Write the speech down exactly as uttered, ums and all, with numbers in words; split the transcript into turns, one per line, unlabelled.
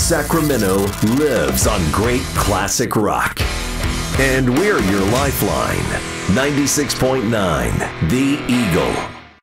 Sacramento lives on great classic rock. And we're your lifeline. ninety-six point nine, The Eagle.